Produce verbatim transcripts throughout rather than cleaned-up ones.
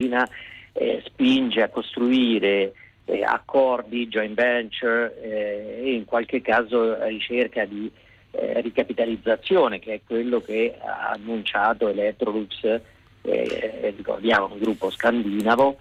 Cina eh, spinge a costruire eh, accordi, joint venture eh, e in qualche caso ricerca di eh, ricapitalizzazione, che è quello che ha annunciato Electrolux, eh, ricordiamo un gruppo scandinavo,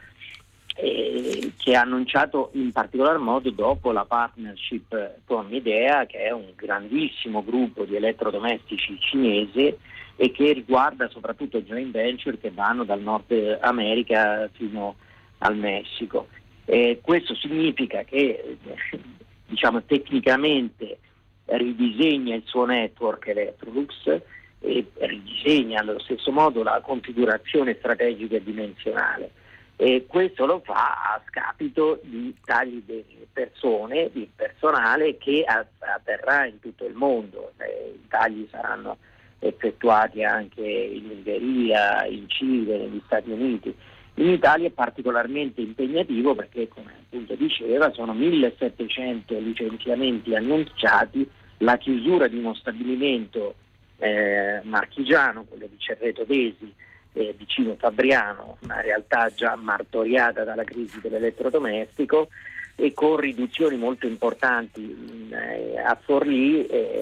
eh, che ha annunciato in particolar modo dopo la partnership con Midea, che è un grandissimo gruppo di elettrodomestici cinese e che riguarda soprattutto joint venture che vanno dal Nord America fino al Messico. Eh, questo significa che diciamo tecnicamente ridisegna il suo network Electrolux e ridisegna allo stesso modo la configurazione strategica e dimensionale. E questo lo fa a scapito di tagli di persone, di personale che atterrà in tutto il mondo. Eh, I tagli saranno effettuati anche in Ungheria, in Cile, negli Stati Uniti. In Italia è particolarmente impegnativo perché, come appunto diceva, sono millesettecento licenziamenti annunciati, la chiusura di uno stabilimento eh, marchigiano, quello di Cerreto Desi, eh, vicino Fabriano, una realtà già martoriata dalla crisi dell'elettrodomestico, e con riduzioni molto importanti eh, a Forlì,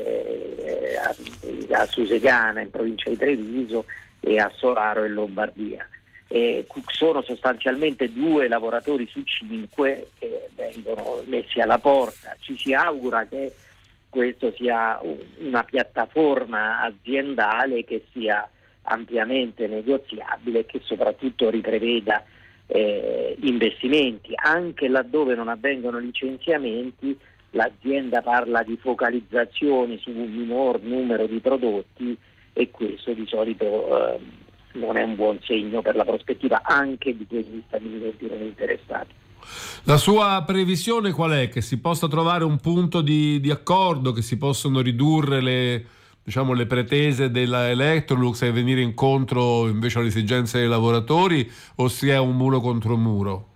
eh, a, a Susegana in provincia di Treviso e a Soraro in Lombardia. Eh, sono sostanzialmente due lavoratori su cinque che vengono messi alla porta. Ci si augura che questo sia una piattaforma aziendale che sia ampiamente negoziabile e che soprattutto ripreveda eh, investimenti. Anche laddove non avvengono licenziamenti, l'azienda parla di focalizzazione su un minor numero di prodotti e questo di solito eh, non è un buon segno per la prospettiva anche di quegli stabilimenti non interessati. La sua previsione qual è? Che si possa trovare un punto di, di accordo, che si possano ridurre le, diciamo, le pretese della Electrolux e venire incontro invece alle esigenze dei lavoratori, o si è un muro contro muro?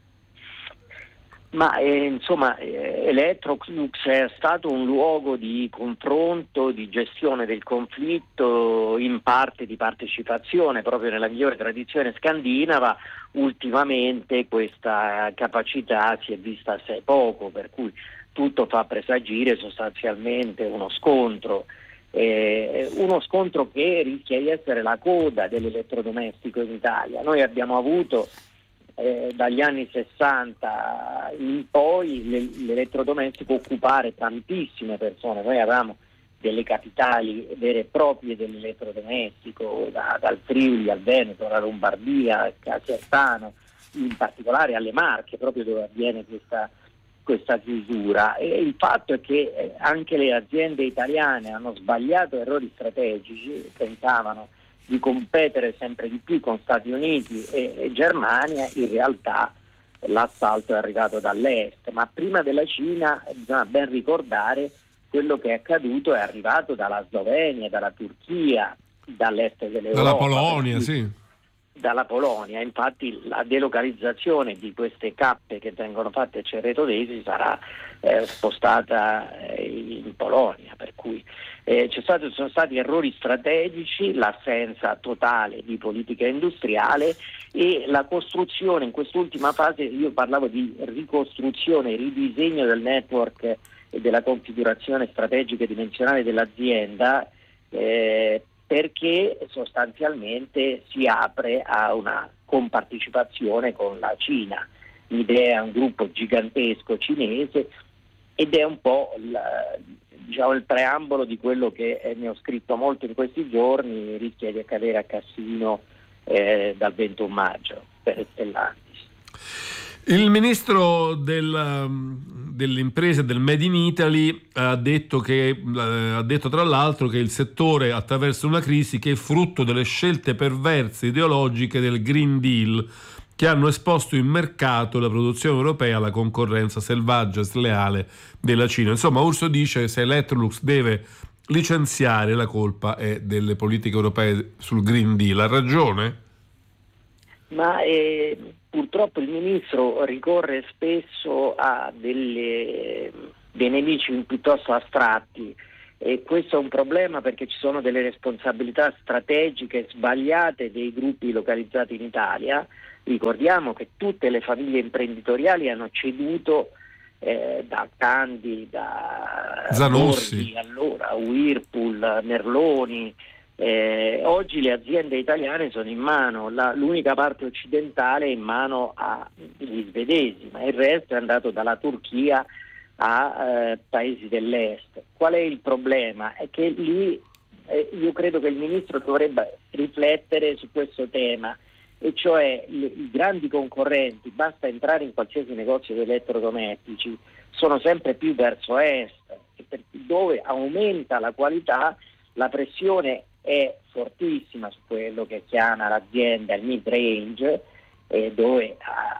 Ma eh, insomma eh, Electrolux è stato un luogo di confronto, di gestione del conflitto, in parte di partecipazione, proprio nella migliore tradizione scandinava. Ultimamente questa capacità si è vista assai poco, per cui tutto fa presagire sostanzialmente uno scontro, eh, uno scontro che rischia di essere la coda dell'elettrodomestico in Italia. Noi abbiamo avuto Eh, dagli anni sessanta in poi l'elettrodomestico occupare tantissime persone. Noi avevamo delle capitali vere e proprie dell'elettrodomestico, da, dal Friuli al Veneto, alla Lombardia, al Casertano, in particolare alle Marche, proprio dove avviene questa, questa chiusura. E il fatto è che eh, anche le aziende italiane hanno sbagliato errori strategici, pensavano di competere sempre di più con Stati Uniti e, e Germania. In realtà l'assalto è arrivato dall'est, ma prima della Cina bisogna ben ricordare quello che è accaduto, è arrivato dalla Slovenia, dalla Turchia, dall'est dell'Europa, dalla Polonia, sì. Dalla Polonia. Infatti la delocalizzazione di queste cappe che vengono fatte a Cerreto Desi sarà eh, spostata eh, in Polonia, per cui eh, c'è stato, sono stati errori strategici, l'assenza totale di politica industriale e la costruzione in quest'ultima fase. Io parlavo di ricostruzione, ridisegno del network e della configurazione strategica e dimensionale dell'azienda, eh, perché sostanzialmente si apre a una compartecipazione con la Cina. L'idea è un gruppo gigantesco cinese ed è un po' il, diciamo, il preambolo di quello che eh, ne ho scritto molto in questi giorni, rischia di accadere a Cassino eh, dal ventuno maggio per Stellantis. Il ministro del, delle imprese del Made in Italy ha detto, che, eh, ha detto tra l'altro che il settore attraversa una crisi che è frutto delle scelte perverse ideologiche del Green Deal, che hanno esposto il mercato e la produzione europea alla concorrenza selvaggia e sleale della Cina. Insomma, Urso dice che se Electrolux deve licenziare, la colpa è delle politiche europee sul Green Deal. Ha ragione? Ma eh, purtroppo il ministro ricorre spesso a delle, dei nemici piuttosto astratti e questo è un problema perché ci sono delle responsabilità strategiche sbagliate dei gruppi localizzati in Italia. Ricordiamo che tutte le famiglie imprenditoriali hanno ceduto eh, da Candy, da Zanussi, Borghi, allora Whirlpool, Merloni. Eh, oggi le aziende italiane sono in mano, la, l'unica parte occidentale è in mano agli svedesi, ma il resto è andato dalla Turchia a eh, paesi dell'est. Qual è il problema? È che lì eh, io credo che il ministro dovrebbe riflettere su questo tema, e cioè le, i grandi concorrenti, basta entrare in qualsiasi negozio di elettrodomestici, sono sempre più verso est, dove aumenta la qualità, la pressione è fortissima su quello che chiama l'azienda il mid-range, eh, dove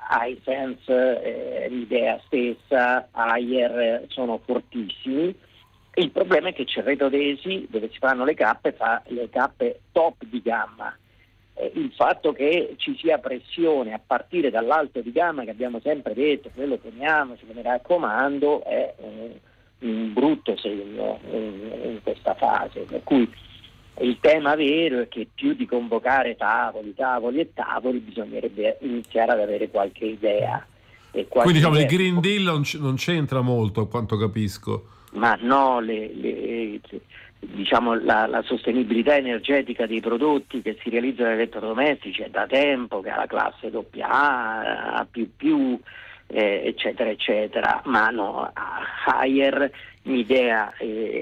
Hisense, eh, l'idea stessa, Haier sono fortissimi. Il problema è che Cerretodesi, dove si fanno le cappe, fa le cappe top di gamma. Eh, il fatto che ci sia pressione a partire dall'alto di gamma, che abbiamo sempre detto, quello teniamoci, mi raccomando, è un, un brutto segno in, in questa fase, per cui il tema vero è che più di convocare tavoli, tavoli e tavoli bisognerebbe iniziare ad avere qualche idea. E qualche quindi diciamo idea il Green Deal non, c- non c'entra molto, a quanto capisco. Ma no, le, le, diciamo la, la sostenibilità energetica dei prodotti che si realizzano negli elettrodomestici è da tempo che ha la classe doppia A, A più più, eh, eccetera eccetera, ma no, Haier, Midea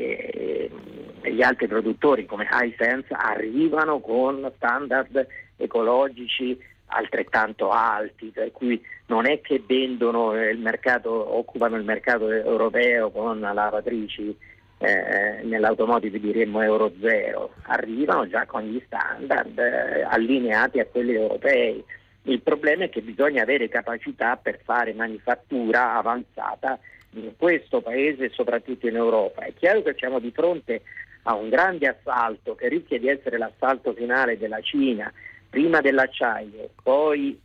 e, e gli altri produttori come Hisense arrivano con standard ecologici altrettanto alti, per cui non è che vendono il mercato, occupano il mercato europeo con lavatrici eh, nell'automotive diremmo euro zero, arrivano già con gli standard eh, allineati a quelli europei. Il problema è che bisogna avere capacità per fare manifattura avanzata in questo paese e soprattutto in Europa. È chiaro che siamo di fronte a un grande assalto che rischia di essere l'assalto finale della Cina, prima dell'acciaio, poi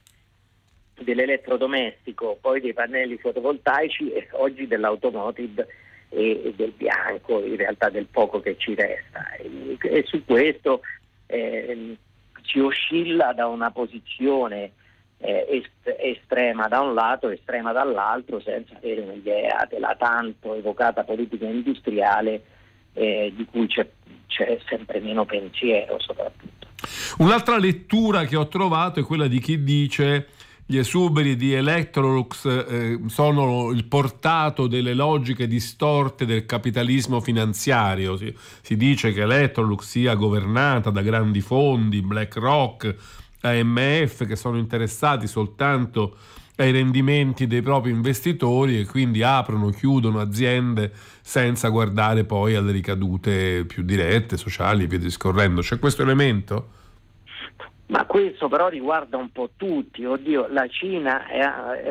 dell'elettrodomestico, poi dei pannelli fotovoltaici e oggi dell'automotive e, e del bianco, in realtà del poco che ci resta. E, e su questo eh, si oscilla da una posizione eh, est- estrema da un lato, estrema dall'altro, senza avere un'idea della tanto evocata politica industriale eh, di cui c'è, c'è sempre meno pensiero soprattutto. Un'altra lettura che ho trovato è quella di chi dice gli esuberi di Electrolux eh, sono il portato delle logiche distorte del capitalismo finanziario. Si, si dice che Electrolux sia governata da grandi fondi, BlackRock, A M F, che sono interessati soltanto ai rendimenti dei propri investitori e quindi aprono, chiudono aziende senza guardare poi alle ricadute più dirette, sociali e via discorrendo. C'è questo elemento? Ma questo però riguarda un po' tutti. Oddio, la Cina è,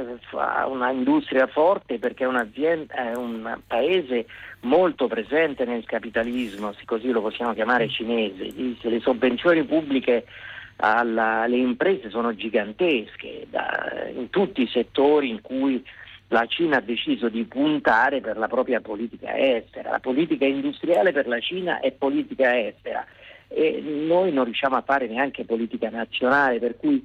ha una industria forte perché è un'azienda, è un paese molto presente nel capitalismo, se così lo possiamo chiamare cinese. Le sovvenzioni pubbliche alla, alle imprese sono gigantesche da, in tutti i settori in cui la Cina ha deciso di puntare per la propria politica estera. La politica industriale per la Cina è politica estera e noi non riusciamo a fare neanche politica nazionale, per cui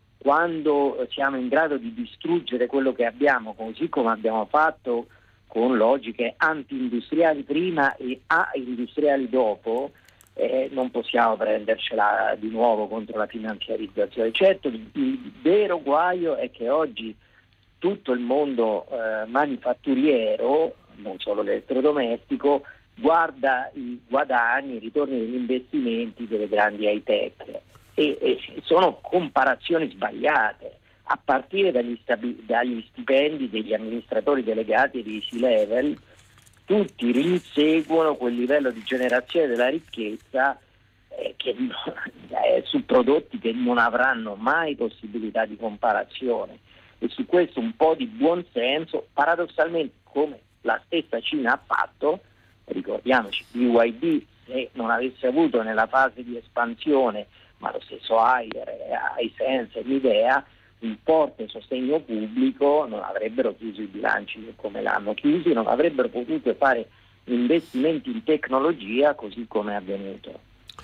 quando siamo in grado di distruggere quello che abbiamo, così come abbiamo fatto con logiche anti-industriali prima e a-industriali dopo, eh, non possiamo prendercela di nuovo contro la finanziarizzazione. Certo, il, il vero guaio è che oggi tutto il mondo eh, manifatturiero, non solo l'elettrodomestico, guarda i guadagni, i ritorni degli investimenti delle grandi high tech e, e sono comparazioni sbagliate, a partire dagli, stabi- dagli stipendi degli amministratori delegati e dei C-level. Tutti rinseguono quel livello di generazione della ricchezza eh, che eh, su prodotti che non avranno mai possibilità di comparazione, e su questo un po' di buonsenso, paradossalmente come la stessa Cina ha fatto. Ricordiamoci, B Y D se non avesse avuto nella fase di espansione, ma lo stesso Haier, Hisense e Midea, un forte sostegno pubblico, non avrebbero chiuso i bilanci come l'hanno chiusi, non avrebbero potuto fare investimenti in tecnologia, così come è avvenuto.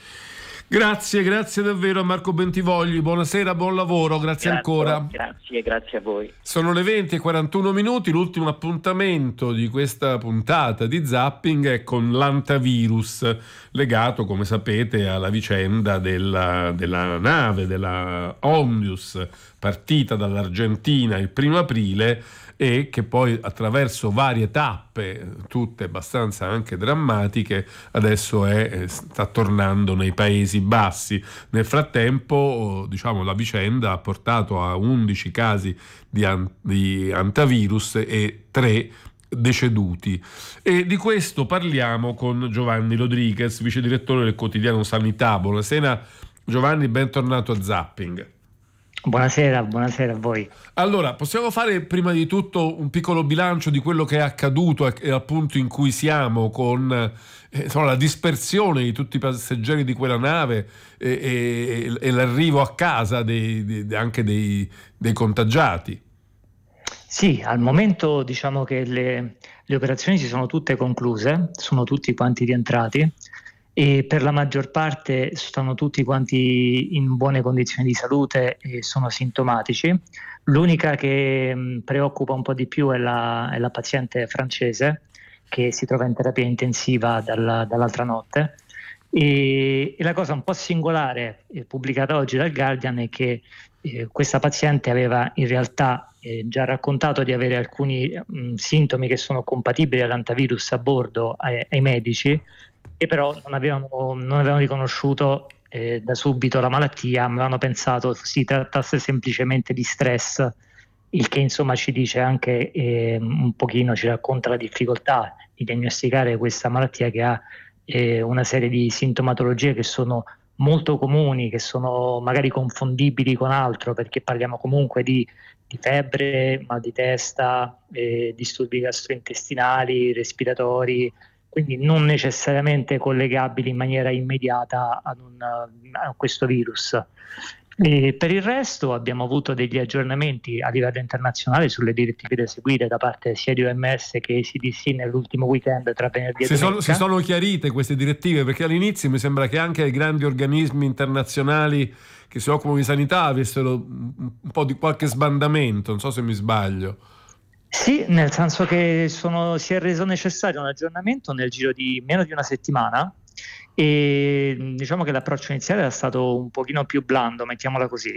Grazie, grazie davvero a Marco Bentivogli, buonasera, buon lavoro, grazie, grazie ancora. Grazie, grazie a voi. Sono le venti e quarantuno minuti, l'ultimo appuntamento di questa puntata di Zapping è con l'antavirus, legato, come sapete, alla vicenda della, della nave, della Ondius, partita dall'Argentina il primo aprile e che poi attraverso varie tappe, tutte abbastanza anche drammatiche, adesso è, sta tornando nei Paesi Bassi. Nel frattempo, diciamo, la vicenda ha portato a undici casi di, an- di antivirus e tre deceduti. E di questo parliamo con Giovanni Rodriguez, vice direttore del quotidiano Sanità. Buonasera Giovanni, bentornato a Zapping. Buonasera, buonasera a voi. Allora, possiamo fare prima di tutto un piccolo bilancio di quello che è accaduto e al punto in cui siamo con eh, insomma, la dispersione di tutti i passeggeri di quella nave e, e, e l'arrivo a casa dei, dei, anche dei, dei contagiati? Sì, al momento diciamo che le, le operazioni si sono tutte concluse, sono tutti quanti rientrati e per la maggior parte stanno tutti quanti in buone condizioni di salute e sono sintomatici. L'unica che mh, preoccupa un po' di più è la, è la paziente francese che si trova in terapia intensiva dalla, dall'altra notte e, e la cosa un po' singolare eh, pubblicata oggi dal Guardian è che eh, questa paziente aveva in realtà eh, già raccontato di avere alcuni mh, sintomi che sono compatibili all'antivirus a bordo ai, ai medici, e però non avevano, non avevano riconosciuto eh, da subito la malattia, ma avevano pensato si trattasse semplicemente di stress, il che insomma ci dice anche eh, un pochino, ci racconta la difficoltà di diagnosticare questa malattia che ha eh, una serie di sintomatologie che sono molto comuni, che sono magari confondibili con altro, perché parliamo comunque di, di febbre, mal di testa, eh, disturbi gastrointestinali, respiratori, quindi non necessariamente collegabili in maniera immediata ad un, a questo virus. E per il resto abbiamo avuto degli aggiornamenti a livello internazionale sulle direttive da seguire da parte sia di O M S che A C D C nell'ultimo weekend tra venerdì e si domenica. Sono, si sono chiarite queste direttive, perché all'inizio mi sembra che anche i grandi organismi internazionali che si occupano di sanità avessero un po' di qualche sbandamento, non so se mi sbaglio. Sì, nel senso che sono, si è reso necessario un aggiornamento nel giro di meno di una settimana e diciamo che l'approccio iniziale era stato un pochino più blando, mettiamola così,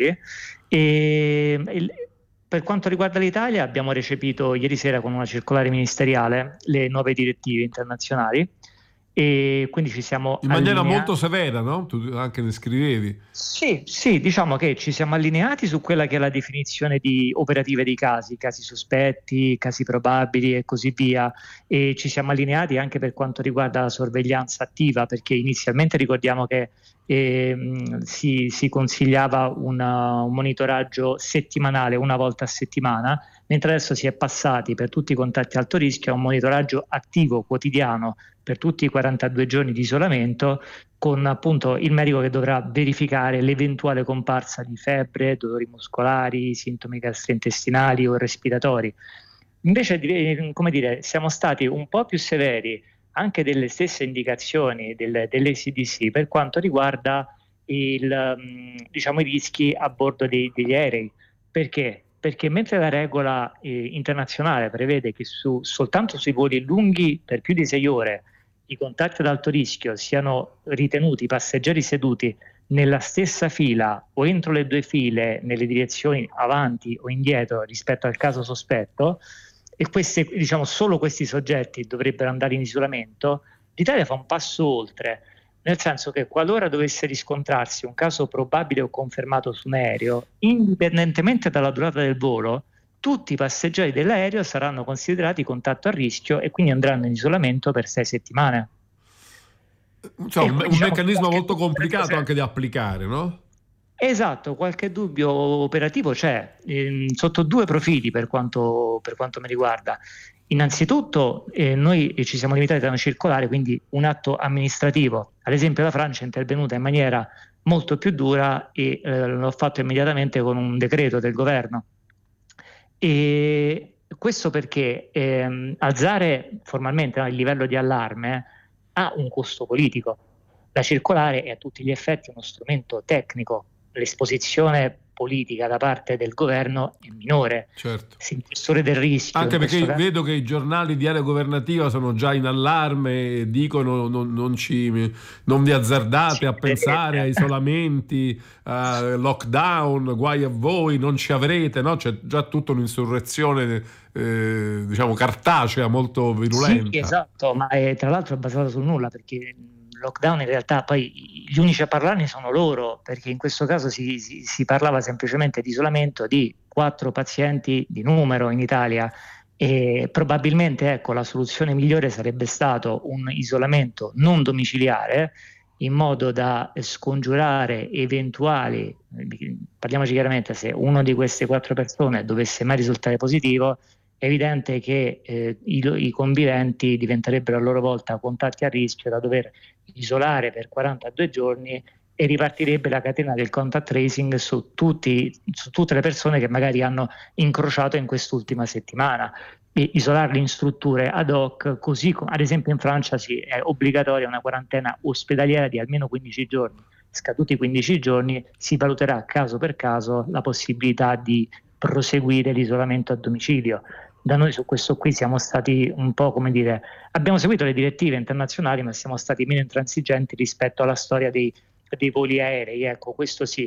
e il, per quanto riguarda l'Italia abbiamo recepito ieri sera con una circolare ministeriale le nuove direttive internazionali e quindi ci siamo in maniera allineati. molto severa, no? Tu anche ne scrivevi. Sì, sì, diciamo che ci siamo allineati su quella che è la definizione di operative dei casi, casi sospetti, casi probabili e così via, e ci siamo allineati anche per quanto riguarda la sorveglianza attiva, perché inizialmente ricordiamo che eh, si, si consigliava una, un monitoraggio settimanale, una volta a settimana, mentre adesso si è passati per tutti i contatti alto rischio a un monitoraggio attivo quotidiano per tutti i quarantadue giorni di isolamento, con appunto il medico che dovrà verificare l'eventuale comparsa di febbre, dolori muscolari, sintomi gastrointestinali o respiratori. Invece, come dire, siamo stati un po' più severi anche delle stesse indicazioni del, dell'A C D C per quanto riguarda il, diciamo, i rischi a bordo dei, degli aerei. Perché? Perché mentre la regola eh, internazionale prevede che su, soltanto sui voli lunghi per più di sei ore i contatti ad alto rischio siano ritenuti passeggeri seduti nella stessa fila o entro le due file nelle direzioni avanti o indietro rispetto al caso sospetto, e queste, diciamo, solo questi soggetti dovrebbero andare in isolamento, l'Italia fa un passo oltre, nel senso che qualora dovesse riscontrarsi un caso probabile o confermato su un aereo, indipendentemente dalla durata del volo, tutti i passeggeri dell'aereo saranno considerati contatto a rischio e quindi andranno in isolamento per sei settimane. Cioè, un, poi, un diciamo, meccanismo molto complicato cose... anche da applicare, no? Esatto, qualche dubbio operativo c'è, ehm, sotto due profili per quanto, per quanto mi riguarda. Innanzitutto eh, noi ci siamo limitati da una circolare, quindi un atto amministrativo. Ad esempio la Francia è intervenuta in maniera molto più dura e eh, l'ho fatto immediatamente con un decreto del governo. E questo perché ehm, alzare formalmente no, il livello di allarme ha un costo politico. La circolare è a tutti gli effetti uno strumento tecnico, l'esposizione politica da parte del governo è minore. Certo. S'intessore del rischio. Anche perché caso... vedo che i giornali di area governativa sono già in allarme, dicono non, non, ci, non vi azzardate sì, a pensare a isolamenti, a lockdown, guai a voi, non ci avrete, no? C'è già tutta un'insurrezione eh, diciamo cartacea molto virulenta. Sì, esatto, ma è tra l'altro basato sul nulla, perché il lockdown in realtà poi gli unici a parlarne sono loro, perché in questo caso si, si, si parlava semplicemente di isolamento di quattro pazienti di numero in Italia e probabilmente ecco la soluzione migliore sarebbe stato un isolamento non domiciliare in modo da scongiurare eventuali, parliamoci chiaramente, se uno di queste quattro persone dovesse mai risultare positivo, è evidente che eh, i, i conviventi diventerebbero a loro volta contatti a rischio da dover isolare per quarantadue giorni e ripartirebbe la catena del contact tracing su, tutti, su tutte le persone che magari hanno incrociato in quest'ultima settimana e isolarli in strutture ad hoc, così come ad esempio in Francia sì, è obbligatoria una quarantena ospedaliera di almeno quindici giorni. Scaduti quindici giorni si valuterà caso per caso la possibilità di proseguire l'isolamento a domicilio. Da noi su questo qui siamo stati un po', come dire, abbiamo seguito le direttive internazionali, ma siamo stati meno intransigenti rispetto alla storia dei, dei voli aerei, ecco, questo sì.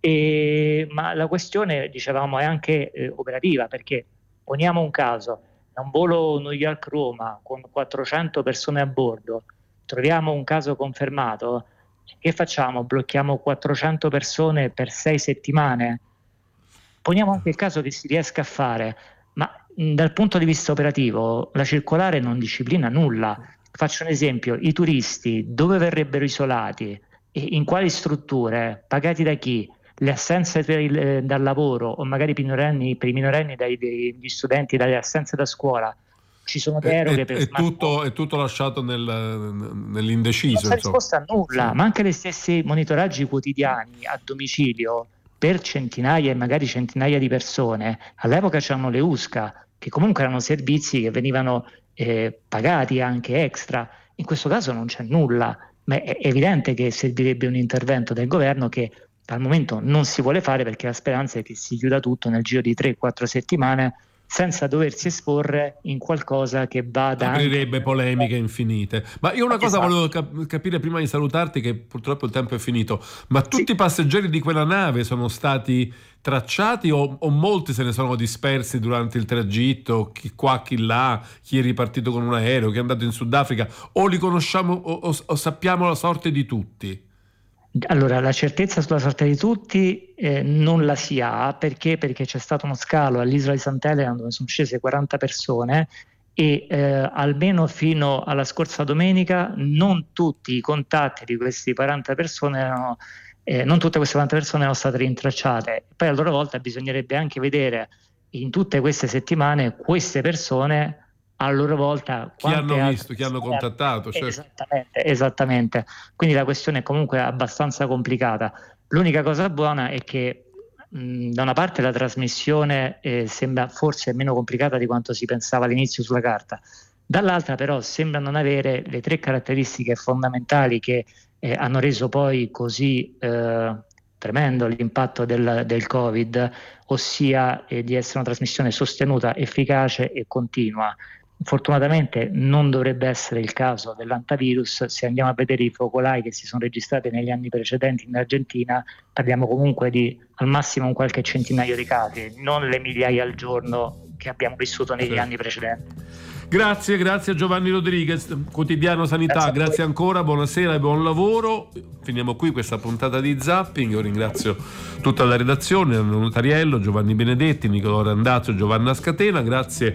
E, ma la questione, dicevamo, è anche eh, operativa, perché poniamo un caso, un volo New York-Roma con quattrocento persone a bordo, troviamo un caso confermato, che facciamo? Blocchiamo quattrocento persone per sei settimane? Poniamo anche il caso che si riesca a fare, ma mh, dal punto di vista operativo la circolare non disciplina nulla. Faccio un esempio, i turisti dove verrebbero isolati e in quali strutture, pagati da chi? Le assenze per il, dal lavoro o magari per i minorenni, per i minorenni dai, degli studenti, dalle assenze da scuola. Ci sono deroghe è, per è, tutto, è tutto lasciato nel, nell'indeciso. Non si risposta a nulla, sì. Ma anche gli stessi monitoraggi quotidiani a domicilio per centinaia e magari centinaia di persone. All'epoca c'erano le U S C A, che comunque erano servizi che venivano eh, pagati anche extra. In questo caso non c'è nulla, ma è evidente che servirebbe un intervento del governo che al momento non si vuole fare, perché la speranza è che si chiuda tutto nel giro di tre quattro settimane senza doversi esporre in qualcosa che vada aprirebbe anche... polemiche infinite. Ma io una cosa esatto. volevo cap- capire prima di salutarti, che purtroppo il tempo è finito, ma tutti sì. i passeggeri di quella nave sono stati tracciati o, o molti se ne sono dispersi durante il tragitto, chi qua chi là, chi è ripartito con un aereo, chi è andato in Sudafrica, o li conosciamo o, o, o sappiamo la sorte di tutti? Allora, la certezza sulla sorte di tutti eh, non la si ha, perché? Perché c'è stato uno scalo all'isola di Sant'Elena dove sono scese quaranta persone e eh, almeno fino alla scorsa domenica non tutti i contatti di questi quaranta persone erano, eh, non tutte queste quaranta persone erano state rintracciate. Poi a loro volta bisognerebbe anche vedere in tutte queste settimane queste persone a loro volta chi hanno visto, chi hanno contattato, certo. esattamente, esattamente. Quindi la questione è comunque abbastanza complicata. L'unica cosa buona è che mh, da una parte la trasmissione eh, sembra forse meno complicata di quanto si pensava all'inizio sulla carta, dall'altra però sembra non avere le tre caratteristiche fondamentali che eh, hanno reso poi così eh, tremendo l'impatto del, del Covid, ossia eh, di essere una trasmissione sostenuta, efficace e continua. Fortunatamente non dovrebbe essere il caso dell'antivirus. Se andiamo a vedere i focolai che si sono registrati negli anni precedenti in Argentina, parliamo comunque di al massimo un qualche centinaio di casi, non le migliaia al giorno che abbiamo vissuto negli sì. anni precedenti. Grazie, grazie a Giovanni Rodriguez, Quotidiano Sanità, grazie, grazie ancora, buonasera e buon lavoro. Finiamo qui questa puntata di Zapping. Io ringrazio tutta la redazione, Anna Notariello, Giovanni Benedetti, Nicolò Randazzo, Giovanna Scatena, grazie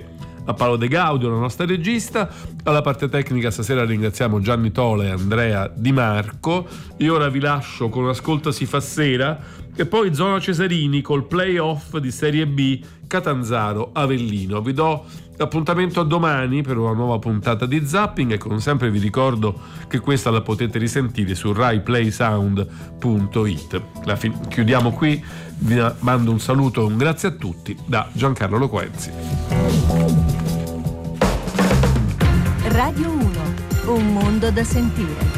a Paolo De Gaudio, la nostra regista. Alla parte tecnica stasera ringraziamo Gianni Tola e Andrea Di Marco. Io ora vi lascio con Ascolta si fa sera e poi Zona Cesarini col playoff di Serie B Catanzaro Avellino. Vi do appuntamento a domani per una nuova puntata di Zapping e come sempre vi ricordo che questa la potete risentire su rai play sound punto it. La fi- chiudiamo qui, vi mando un saluto e un grazie a tutti da Giancarlo Loquenzi. Radio uno, un mondo da sentire.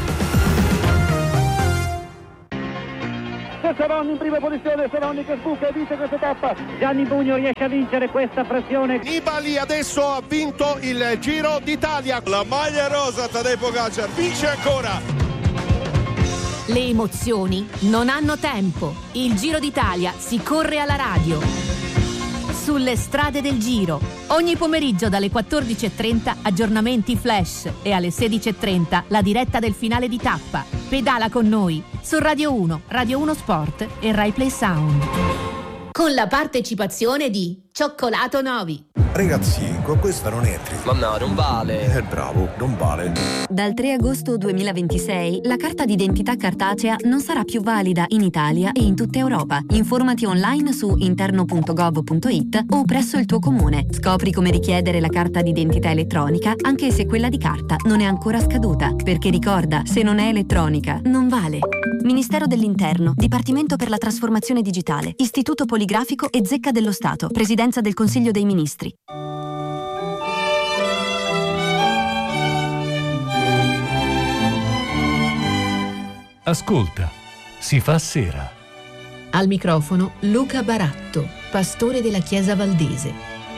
Seronni in prima posizione, Seronni che sbuca e vince questa tappa. Gianni Bugno riesce a vincere questa pressione. Nibali adesso ha vinto il Giro d'Italia. La maglia rosa, Tadej Pogačar vince ancora. Le emozioni non hanno tempo. Il Giro d'Italia si corre alla radio. Sulle strade del Giro. Ogni pomeriggio dalle quattordici e trenta aggiornamenti flash e alle sedici e trenta la diretta del finale di tappa. Pedala con noi su Radio uno, Radio uno Sport e Rai Play Sound. Con la partecipazione di Cioccolato Novi. Ragazzi, con questa non entri. Ma no, non vale. Eh, bravo, non vale. Dal tre agosto duemilaventisei la carta d'identità cartacea non sarà più valida in Italia e in tutta Europa. Informati online su interno punto gov punto it o presso il tuo comune. Scopri come richiedere la carta d'identità elettronica anche se quella di carta non è ancora scaduta. Perché ricorda, se non è elettronica, non vale. Ministero dell'Interno, Dipartimento per la Trasformazione Digitale, Istituto Poligrafico e Zecca dello Stato, Presidenza del Consiglio dei Ministri. Ascolta, si fa sera. Al microfono Luca Baratto, pastore della Chiesa Valdese.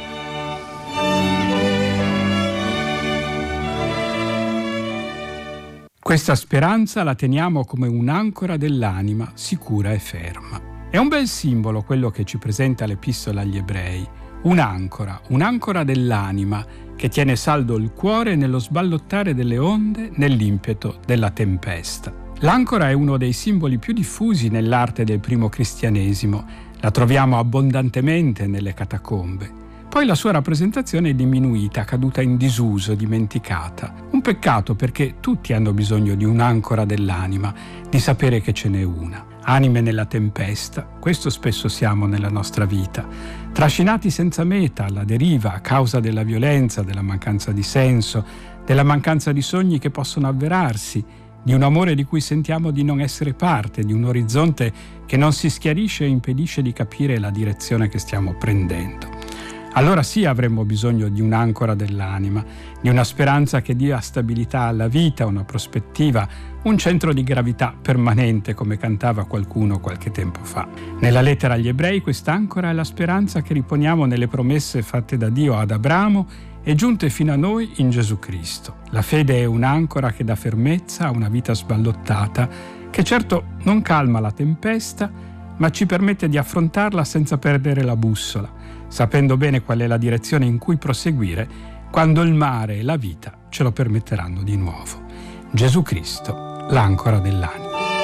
Questa speranza la teniamo come un'ancora dell'anima sicura e ferma. È un bel simbolo quello che ci presenta l'Epistola agli Ebrei. Un'ancora, un'ancora dell'anima che tiene saldo il cuore nello sballottare delle onde, nell'impeto della tempesta. L'ancora è uno dei simboli più diffusi nell'arte del primo cristianesimo. La troviamo abbondantemente nelle catacombe. Poi la sua rappresentazione è diminuita, caduta in disuso, dimenticata. Un peccato perché tutti hanno bisogno di un'ancora dell'anima, di sapere che ce n'è una. Anime nella tempesta, questo spesso siamo nella nostra vita, trascinati senza meta, alla deriva a causa della violenza, della mancanza di senso, della mancanza di sogni che possono avverarsi, di un amore di cui sentiamo di non essere parte, di un orizzonte che non si schiarisce e impedisce di capire la direzione che stiamo prendendo. Allora sì avremmo bisogno di un'ancora dell'anima, di una speranza che dia stabilità alla vita, una prospettiva, un centro di gravità permanente, come cantava qualcuno qualche tempo fa. Nella lettera agli Ebrei quest'ancora è la speranza che riponiamo nelle promesse fatte da Dio ad Abramo e giunte fino a noi in Gesù Cristo. La fede è un'ancora che dà fermezza a una vita sballottata, che certo non calma la tempesta, ma ci permette di affrontarla senza perdere la bussola, sapendo bene qual è la direzione in cui proseguire quando il mare e la vita ce lo permetteranno di nuovo. Gesù Cristo, l'ancora dell'anima.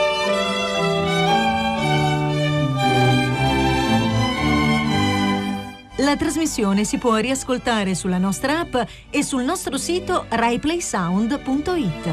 La trasmissione si può riascoltare sulla nostra app e sul nostro sito rai play sound punto it.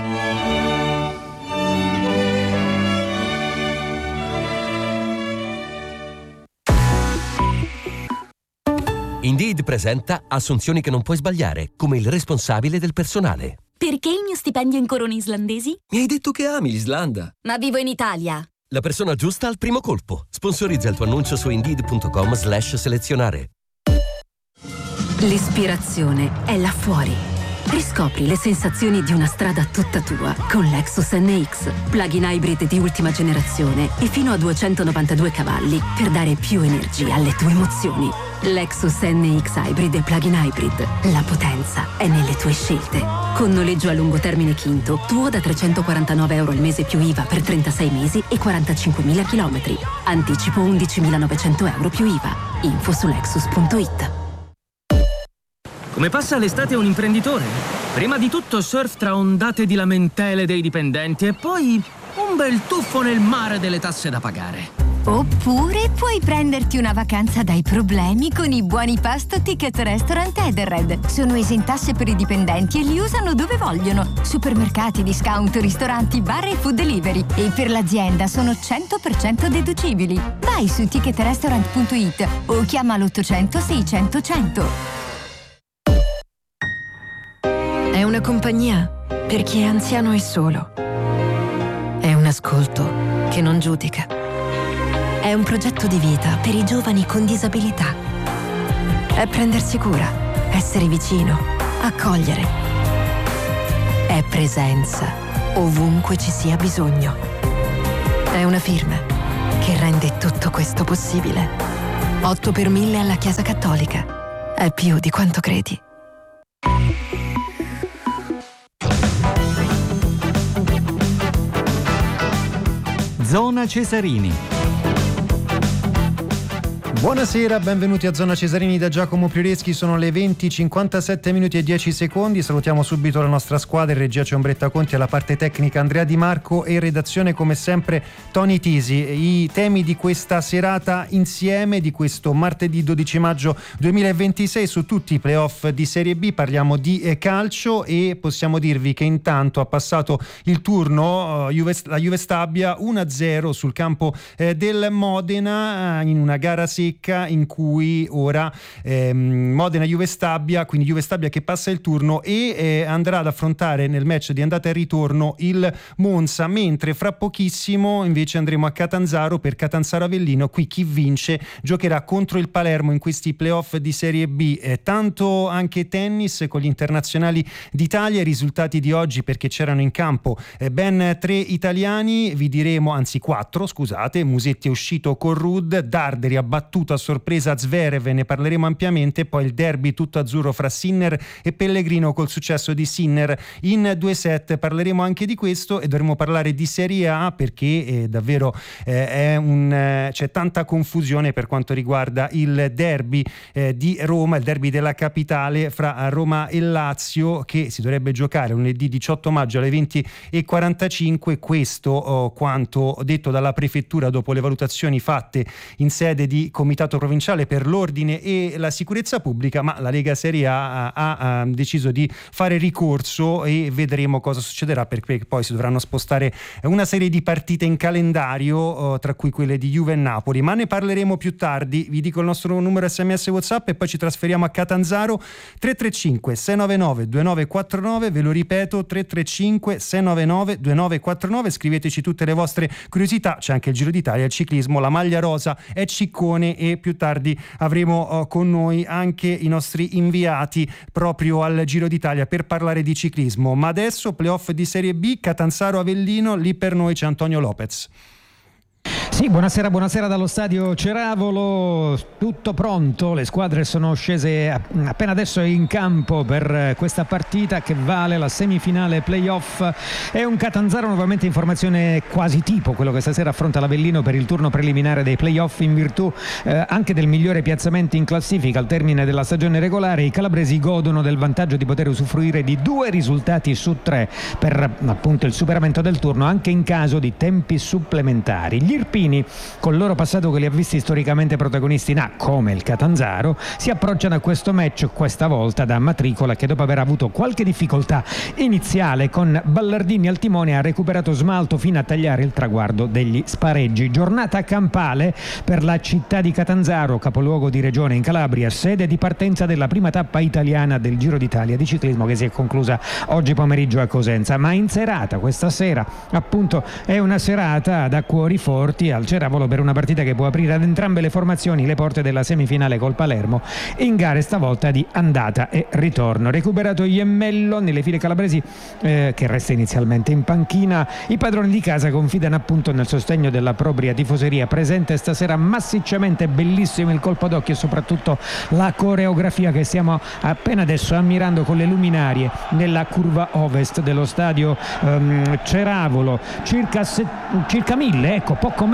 Indeed presenta assunzioni che non puoi sbagliare, come il responsabile del personale. Perché il mio stipendio in corone islandesi? Mi hai detto che ami l'Islanda. Ma vivo in Italia. La persona giusta al primo colpo. Sponsorizza il tuo annuncio su indeed punto com slash selezionare. L'ispirazione è là fuori. Riscopri le sensazioni di una strada tutta tua con Lexus N X, plug-in hybrid di ultima generazione e fino a duecentonovantadue cavalli per dare più energia alle tue emozioni. Lexus N X Hybrid e plug-in hybrid. La potenza è nelle tue scelte. Con noleggio a lungo termine Quinto, tuo da trecentoquarantanove euro al mese più I V A per trentasei mesi e quarantacinquemila chilometri. Anticipo undicimilanovecento euro più I V A. Info su lexus punto it. Come passa l'estate un imprenditore? Prima di tutto surf tra ondate di lamentele dei dipendenti e poi un bel tuffo nel mare delle tasse da pagare. Oppure puoi prenderti una vacanza dai problemi con i buoni pasto Ticket Restaurant Edenred. Sono esentasse per i dipendenti e li usano dove vogliono. Supermercati, discount, ristoranti, bar e food delivery. E per l'azienda sono cento per cento deducibili. Vai su ticket restaurant punto it o chiama l'ottocento seicento cento. È una compagnia per chi è anziano e solo. È un ascolto che non giudica. È un progetto di vita per i giovani con disabilità. È prendersi cura, essere vicino, accogliere. È presenza ovunque ci sia bisogno. È una firma che rende tutto questo possibile. otto per mille alla Chiesa Cattolica. È più di quanto credi. Zona Cesarini. Buonasera, benvenuti a Zona Cesarini da Giacomo Prioreschi, sono le venti, cinquantasette minuti e dieci secondi. Salutiamo subito la nostra squadra, in regia c'è Ombretta Conti, alla parte tecnica Andrea Di Marco e in redazione come sempre Tony Tisi. I temi di questa serata insieme, di questo martedì dodici maggio duemilaventisei, su tutti i playoff di Serie B, parliamo di calcio e possiamo dirvi che intanto ha passato il turno uh, Juve, la Juve Stabia uno a zero sul campo eh, del Modena in una gara secca in cui ora ehm, Modena Juve Stabia, quindi Juve Stabia che passa il turno e eh, andrà ad affrontare nel match di andata e ritorno il Monza, mentre fra pochissimo invece andremo a Catanzaro per Catanzaro Avellino. Qui chi vince giocherà contro il Palermo in questi playoff di Serie B. Eh, tanto anche tennis con gli internazionali d'Italia, i risultati di oggi perché c'erano in campo eh, ben tre italiani, vi diremo, anzi quattro scusate, Musetti è uscito con Ruud, Darderi ha battuto a sorpresa Zverev, ne parleremo ampiamente, poi il derby tutto azzurro fra Sinner e Pellegrino col successo di Sinner in due set, parleremo anche di questo e dovremo parlare di Serie A perché eh, davvero eh, è un, eh, c'è tanta confusione per quanto riguarda il derby eh, di Roma, il derby della capitale fra Roma e Lazio che si dovrebbe giocare lunedì diciotto maggio alle venti e quarantacinque. Questo oh, quanto detto dalla prefettura dopo le valutazioni fatte in sede di Comitato Provinciale per l'Ordine e la Sicurezza Pubblica, ma la Lega Serie A ha, ha, ha deciso di fare ricorso e vedremo cosa succederà perché poi si dovranno spostare una serie di partite in calendario, tra cui quelle di Juve e Napoli, ma ne parleremo più tardi. Vi dico il nostro numero sms WhatsApp e poi ci trasferiamo a Catanzaro: tre tre cinque sei nove nove due nove quattro nove, ve lo ripeto, tre tre cinque sei nove nove due nove quattro nove. Scriveteci tutte le vostre curiosità, c'è anche il Giro d'Italia, il ciclismo, la maglia rosa è Ciccone e più tardi avremo uh, con noi anche i nostri inviati proprio al Giro d'Italia per parlare di ciclismo. Ma adesso playoff di Serie B, Catanzaro Avellino, lì per noi c'è Antonio Lopez. Sì, buonasera, buonasera dallo stadio Ceravolo, tutto pronto, le squadre sono scese appena adesso in campo per questa partita che vale la semifinale playoff. È un Catanzaro nuovamente in formazione quasi tipo quello che stasera affronta l'Avellino per il turno preliminare dei playoff in virtù eh, anche del migliore piazzamento in classifica al termine della stagione regolare. I calabresi godono del vantaggio di poter usufruire di due risultati su tre per appunto il superamento del turno anche in caso di tempi supplementari. Gli irpini, col loro passato che li ha visti storicamente protagonisti in A come il Catanzaro, si approcciano a questo match questa volta da matricola che dopo aver avuto qualche difficoltà iniziale con Ballardini al timone ha recuperato smalto fino a tagliare il traguardo degli spareggi. Giornata campale per la città di Catanzaro, capoluogo di regione in Calabria, sede di partenza della prima tappa italiana del Giro d'Italia di ciclismo che si è conclusa oggi pomeriggio a Cosenza, ma in serata questa sera appunto è una serata da cuori forti al Ceravolo per una partita che può aprire ad entrambe le formazioni le porte della semifinale col Palermo in gare stavolta di andata e ritorno. Recuperato Iemmello nelle file calabresi eh, che resta inizialmente in panchina, i padroni di casa confidano appunto nel sostegno della propria tifoseria presente stasera massicciamente. Bellissimo il colpo d'occhio e soprattutto la coreografia che stiamo appena adesso ammirando con le luminarie nella curva ovest dello stadio um, Ceravolo, circa, se, circa mille, ecco, poco meno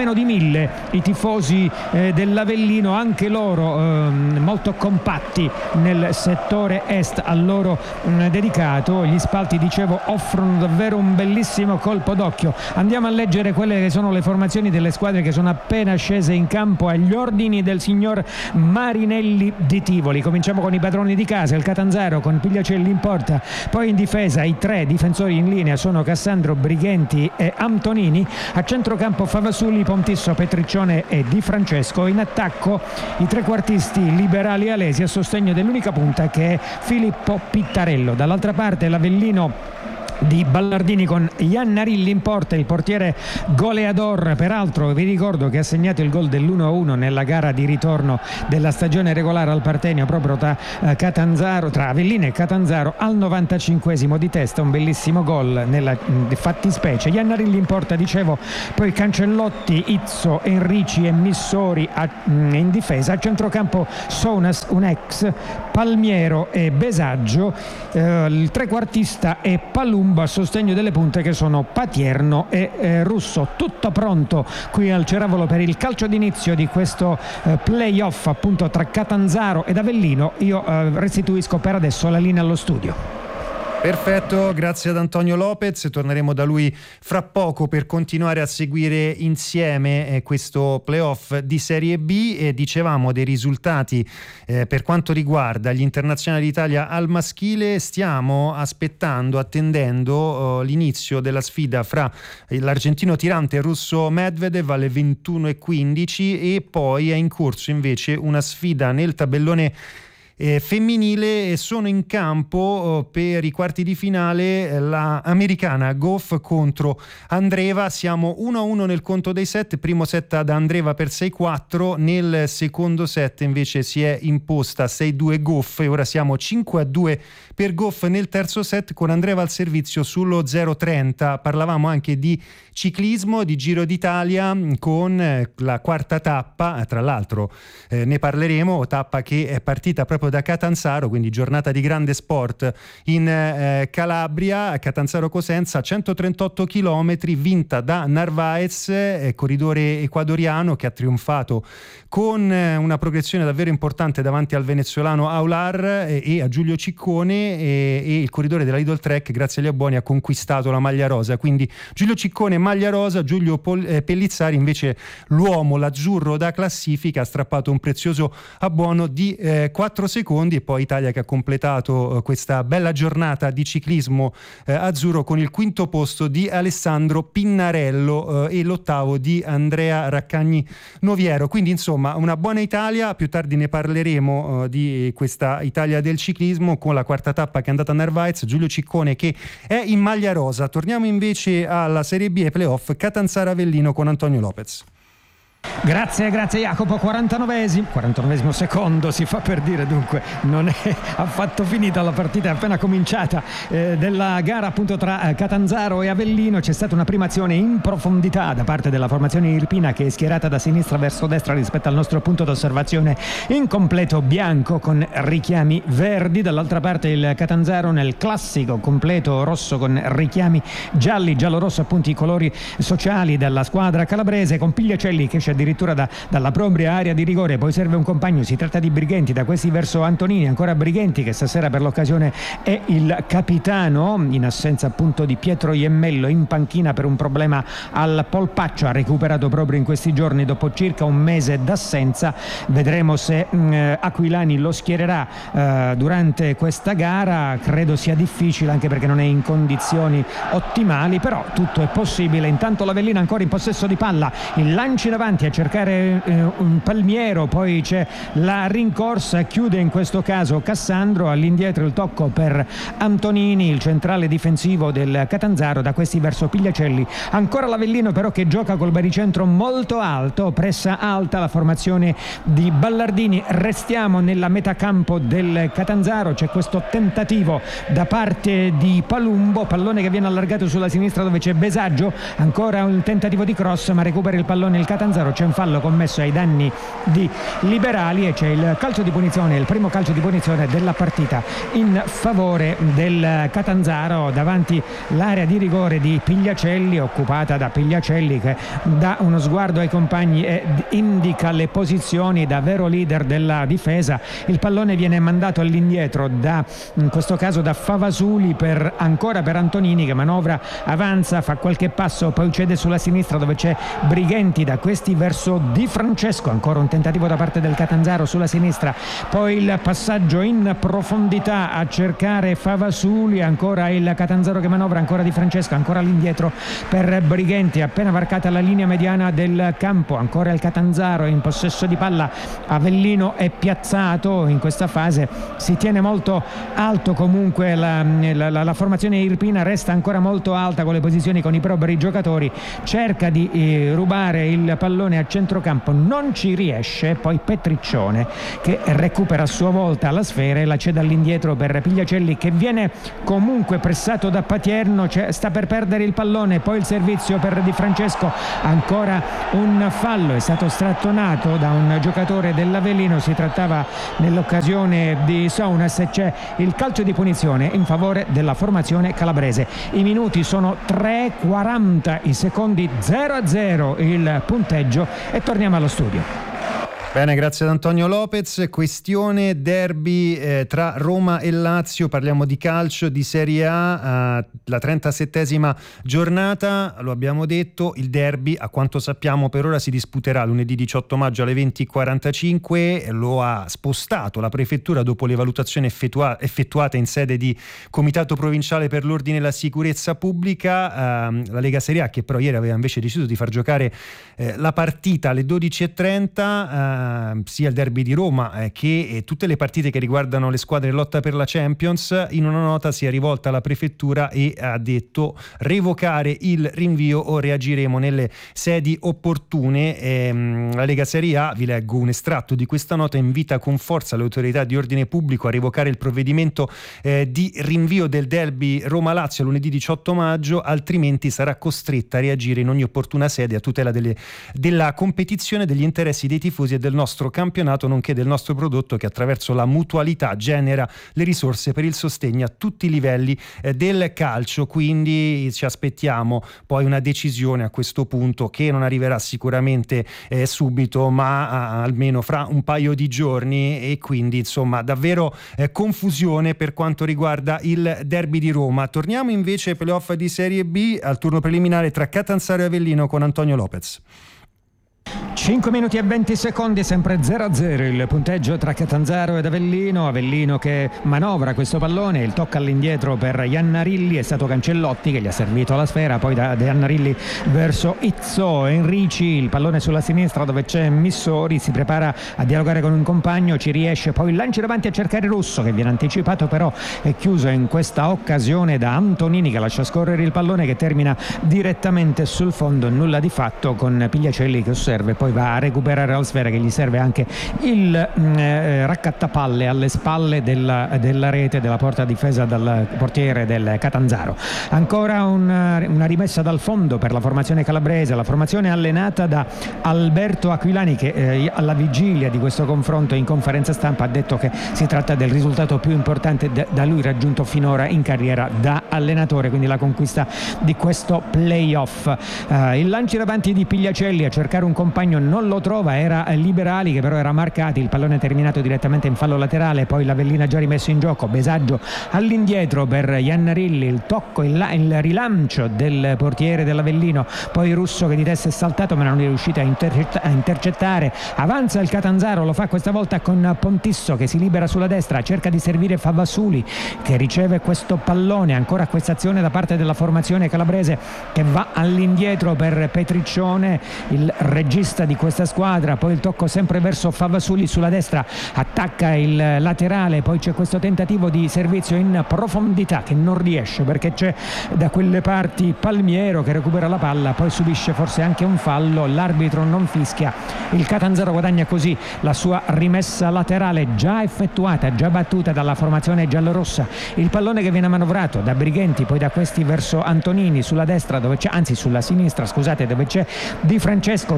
meno di mille i tifosi eh, dell'Avellino, anche loro eh, molto compatti nel settore est al loro mh, dedicato. Gli spalti, dicevo, offrono davvero un bellissimo colpo d'occhio. Andiamo a leggere quelle che sono le formazioni delle squadre che sono appena scese in campo agli ordini del signor Marinelli di Tivoli. Cominciamo con i padroni di casa, il Catanzaro con Pigliacelli in porta, poi in difesa i tre difensori in linea sono Cassandro, Brighenti e Antonini, a centrocampo Favasuli, Pontisso, Petriccione e Di Francesco, in attacco i trequartisti Liberali e Alesi a sostegno dell'unica punta che è Filippo Pittarello. Dall'altra parte l'Avellino di Ballardini con Iannarilli in porta, il portiere goleador, peraltro vi ricordo che ha segnato il gol dell'uno a uno nella gara di ritorno della stagione regolare al Partenio proprio tra Catanzaro, tra Avellino e Catanzaro al novantacinquesimo di testa, un bellissimo gol nella fattispecie. Iannarilli in porta, dicevo, poi Cancellotti, Izzo, Enrici e Missori a, in difesa, a centrocampo Sonas, un ex, Palmiero e Besaggio, eh, il trequartista è Palumbo a sostegno delle punte che sono Patierno e eh, Russo. Tutto pronto qui al Ceravolo per il calcio d'inizio di questo eh, playoff appunto tra Catanzaro ed Avellino. Io eh, restituisco per adesso la linea allo studio. Perfetto, grazie ad Antonio Lopez, torneremo da lui fra poco per continuare a seguire insieme eh, questo playoff di Serie B. E dicevamo dei risultati eh, per quanto riguarda gli internazionali d'Italia al maschile. Stiamo aspettando, attendendo eh, l'inizio della sfida fra l'argentino tirante e il russo Medvedev alle ventuno e quindici, e poi è in corso invece una sfida nel tabellone Eh, femminile. Sono in campo eh, per i quarti di finale eh, la americana Goff contro Andreeva. Siamo uno a uno nel conto dei set, primo set ad Andreeva per sei quattro, nel secondo set invece si è imposta sei due Goff e ora siamo cinque a due per Goff nel terzo set, con Andreeva al servizio sullo zero trenta. Parlavamo anche di ciclismo, di Giro d'Italia con eh, la quarta tappa, tra l'altro eh, ne parleremo, tappa che è partita proprio da Catanzaro, quindi giornata di grande sport in eh, Calabria, Catanzaro-Cosenza, centotrentotto chilometri, vinta da Narvaez, eh, corridore ecuadoriano che ha trionfato con eh, una progressione davvero importante davanti al venezuelano Aular eh, e a Giulio Ciccone, e, e il corridore della Lidl Trek grazie agli abboni ha conquistato la maglia rosa. Quindi Giulio Ciccone maglia rosa, Giulio Pol- eh, Pellizzari invece l'uomo, l'azzurro da classifica, ha strappato un prezioso abbuono di eh, quattro secondi, e poi Italia che ha completato eh, questa bella giornata di ciclismo eh, azzurro con il quinto posto di Alessandro Pinnarello eh, e l'ottavo di Andrea Raccagni Noviero. Quindi insomma una buona Italia. Più tardi ne parleremo eh, di questa Italia del ciclismo con la quarta tappa che è andata a Narvaez, Giulio Ciccone che è in maglia rosa. Torniamo invece alla Serie B e playoff, Catanzaro Avellino con Antonio Lopez. Grazie, grazie Jacopo. quarantanovesimo, quarantanovesimo secondo si fa per dire, dunque non è affatto finita la partita, è appena cominciata, eh, della gara appunto tra eh, Catanzaro e Avellino. C'è stata una prima azione in profondità da parte della formazione irpina che è schierata da sinistra verso destra rispetto al nostro punto d'osservazione in completo bianco con richiami verdi. Dall'altra parte il Catanzaro nel classico completo rosso con richiami gialli, giallo-rosso appunto i colori sociali della squadra calabrese, con Pigliacelli che addirittura da, dalla propria area di rigore, poi serve un compagno, si tratta di Brighenti, da questi verso Antonini, ancora Brighenti che stasera per l'occasione è il capitano, in assenza appunto di Pietro Iemmello in panchina per un problema al polpaccio, ha recuperato proprio in questi giorni dopo circa un mese d'assenza. Vedremo se mh, Aquilani lo schiererà uh, durante questa gara, credo sia difficile anche perché non è in condizioni ottimali, però tutto è possibile. Intanto l'Avellino ancora in possesso di palla, il lancio in avanti a cercare eh, un Palmiero, poi c'è la rincorsa, chiude in questo caso Cassandro, all'indietro il tocco per Antonini, il centrale difensivo del Catanzaro, da questi verso Pigliacelli, ancora l'Avellino però che gioca col baricentro molto alto, pressa alta la formazione di Ballardini. Restiamo nella metà campo del Catanzaro, c'è questo tentativo da parte di Palumbo, pallone che viene allargato sulla sinistra dove c'è Besaggio, ancora un tentativo di cross ma recupera il pallone il Catanzaro, Catanzaro, c'è un fallo commesso ai danni di Liberali e c'è il calcio di punizione, il primo calcio di punizione della partita in favore del Catanzaro davanti l'area di rigore di Pigliacelli, occupata da Pigliacelli che dà uno sguardo ai compagni e indica le posizioni da vero leader della difesa. Il pallone viene mandato all'indietro da, in questo caso da Favasuli, per, ancora per Antonini che manovra, avanza, fa qualche passo, poi cede sulla sinistra dove c'è Brighenti, da questi verso Di Francesco, ancora un tentativo da parte del Catanzaro sulla sinistra, poi il passaggio in profondità a cercare Favasuli, ancora il Catanzaro che manovra, ancora Di Francesco, ancora all'indietro per Brighenti, appena varcata la linea mediana del campo, ancora il Catanzaro in possesso di palla, Avellino è piazzato, in questa fase si tiene molto alto comunque la, la, la, la formazione irpina, resta ancora molto alta con le posizioni, con i propri giocatori, cerca di eh, rubare il pallone a centrocampo, non ci riesce, poi Petriccione che recupera a sua volta la sfera e la cede all'indietro per Pigliacelli che viene comunque pressato da Patierno, cioè, sta per perdere il pallone, poi il servizio per Di Francesco, ancora un fallo, è stato strattonato da un giocatore dell'Avellino, si trattava nell'occasione di Sounas e c'è il calcio di punizione in favore della formazione calabrese. I minuti sono tre quaranta, i secondi zero a zero il punteggio e torniamo allo studio. Bene, grazie ad Antonio Lopez. Questione derby eh, tra Roma e Lazio, parliamo di calcio, di Serie A, eh, la trentasettesima giornata, lo abbiamo detto, il derby a quanto sappiamo per ora si disputerà lunedì diciotto maggio alle venti e quarantacinque, lo ha spostato la prefettura dopo le valutazioni effettua- effettuate in sede di Comitato Provinciale per l'Ordine e la Sicurezza Pubblica. Eh, la Lega Serie A, che però ieri aveva invece deciso di far giocare eh, la partita alle dodici e trenta, eh, sia il derby di Roma eh, che eh, tutte le partite che riguardano le squadre in lotta per la Champions, in una nota si è rivolta alla prefettura e ha detto revocare il rinvio o reagiremo nelle sedi opportune. Ehm, la Lega Serie A, vi leggo un estratto di questa nota, invita con forza le autorità di ordine pubblico a revocare il provvedimento eh, di rinvio del derby Roma-Lazio lunedì diciotto maggio, altrimenti sarà costretta a reagire in ogni opportuna sede a tutela delle, della competizione, degli interessi dei tifosi e del nostro campionato, nonché del nostro prodotto che attraverso la mutualità genera le risorse per il sostegno a tutti i livelli eh, del calcio. Quindi ci aspettiamo poi una decisione a questo punto che non arriverà sicuramente eh, subito, ma a, almeno fra un paio di giorni, e quindi insomma davvero eh, confusione per quanto riguarda il derby di Roma. Torniamo invece ai playoff di Serie B, al turno preliminare tra Catanzaro e Avellino con Antonio Lopez. cinque minuti e venti secondi, sempre zero a zero il punteggio tra Catanzaro ed Avellino. Avellino che manovra questo pallone, il tocco all'indietro per Iannarilli, è stato Cancellotti che gli ha servito la sfera, poi da Iannarilli verso Izzo, Enrici, il pallone sulla sinistra dove c'è Missori, si prepara a dialogare con un compagno, ci riesce, poi il lancio davanti a cercare Russo che viene anticipato, però è chiuso in questa occasione da Antonini che lascia scorrere il pallone che termina direttamente sul fondo, nulla di fatto con Pigliacelli che osserva e poi va a recuperare la sfera, che gli serve anche il eh, raccattapalle alle spalle della, della rete della porta difesa dal portiere del Catanzaro. Ancora una, una rimessa dal fondo per la formazione calabrese, la formazione allenata da Alberto Aquilani che eh, alla vigilia di questo confronto in conferenza stampa ha detto che si tratta del risultato più importante da, da lui raggiunto finora in carriera da allenatore, quindi la conquista di questo playoff. Eh, il lancio davanti di Pigliacelli a cercare un compagno non lo trova, era Liberali che però era marcati, il pallone è terminato direttamente in fallo laterale, poi l'Avellino ha già rimesso in gioco, Besaggio all'indietro per Iannarilli, il tocco, il, il rilancio del portiere dell'Avellino, poi Russo che di testa è saltato ma non è riuscito a, intercetta, a intercettare, avanza il Catanzaro, lo fa questa volta con Pontisso che si libera sulla destra, cerca di servire Favasuli che riceve questo pallone, ancora questa azione da parte della formazione calabrese che va all'indietro per Petriccione, il regista di questa squadra, poi il tocco sempre verso Favasuli sulla destra, attacca il laterale, poi c'è questo tentativo di servizio in profondità che non riesce perché c'è da quelle parti Palmiero che recupera la palla, poi subisce forse anche un fallo, l'arbitro non fischia, il Catanzaro guadagna così la sua rimessa laterale già effettuata, già battuta dalla formazione giallorossa, il pallone che viene manovrato da Brighenti, poi da questi verso Antonini sulla destra dove c'è, anzi sulla sinistra scusate, dove c'è Di Francesco che serve